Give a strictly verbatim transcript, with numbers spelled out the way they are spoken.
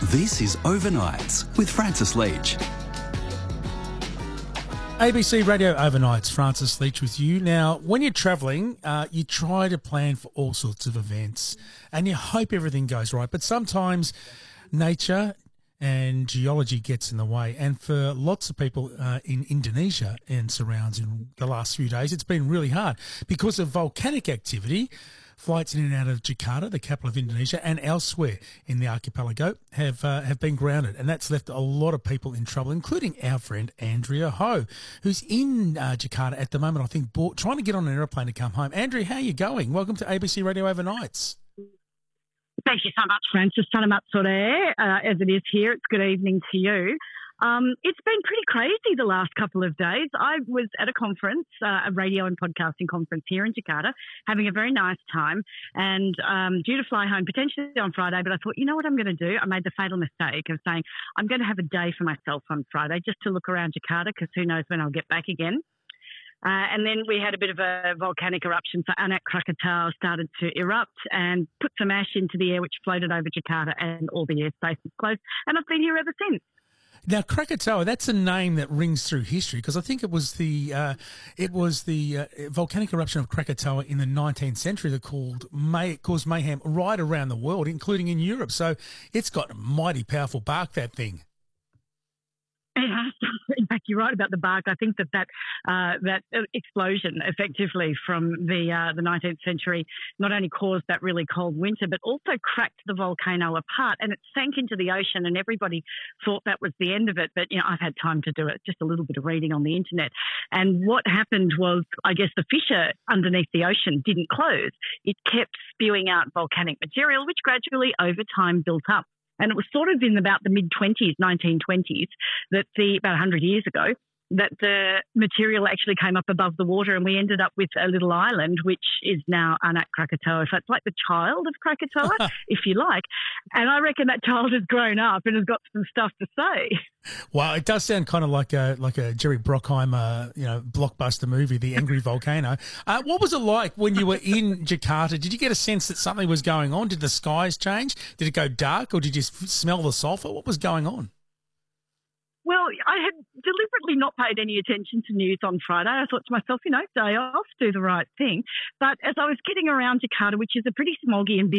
This is Overnights with Francis Leach. A B C Radio Overnights, Francis Leach with you. Now, when you're travelling, uh, you try to plan for all sorts of events and you hope everything goes right. But sometimes nature and geology gets in the way. And for lots of people uh, in Indonesia and surrounds in the last few days, it's been really hard because of volcanic activity. Flights in and out of Jakarta, the capital of Indonesia, and elsewhere in the archipelago have uh, have been grounded, and that's left a lot of people in trouble, including our friend Andrea Ho, who's in uh, Jakarta at the moment, I think, bought, trying to get on an aeroplane to come home. Andrea, how are you going? Welcome to A B C Radio Overnights. Thank you so much, Francis. Selamat sore, uh, as it is here. It's good evening to you. Um, it's been pretty crazy the last couple of days. I was at a conference, uh, a radio and podcasting conference here in Jakarta, having a very nice time, and um, due to fly home potentially on Friday, but I thought, you know what I'm going to do? I made the fatal mistake of saying I'm going to have a day for myself on Friday just to look around Jakarta because who knows when I'll get back again. Uh, and then we had a bit of a volcanic eruption, so Anak Krakatau started to erupt and put some ash into the air, which floated over Jakarta, and all the airspace was closed, and I've been here ever since. Now, Krakatoa, that's a name that rings through history because I think it was the uh, it was the uh, volcanic eruption of Krakatoa in the nineteenth century that called may, caused mayhem right around the world, including in Europe. So it's got a mighty powerful bark, that thing. In fact, you're right about the bark. I think that that, uh, that explosion effectively from the uh, the nineteenth century not only caused that really cold winter, but also cracked the volcano apart, and it sank into the ocean, and everybody thought that was the end of it. But, you know, I've had time to do it, just a little bit of reading on the internet. And what happened was, I guess the fissure underneath the ocean didn't close. It kept spewing out volcanic material, which gradually over time built up. And it was sort of in about the mid-twenties, nineteen twenties, that the, about one hundred years ago, that the material actually came up above the water, and we ended up with a little island, which is now Anak Krakatoa. So it's like the child of Krakatoa, if you like. And I reckon that child has grown up and has got some stuff to say. Well, it does sound kind of like a like a Jerry Bruckheimer, you know, blockbuster movie, The Angry Volcano. Uh, what was it like when you were in Jakarta? Did you get a sense that something was going on? Did the skies change? Did it go dark, or did you f- smell the sulphur? What was going on? Well, I had deliberately not paid any attention to news on Friday. I thought to myself, you know, day off, do the right thing. But as I was getting around Jakarta, which is a pretty smoggy and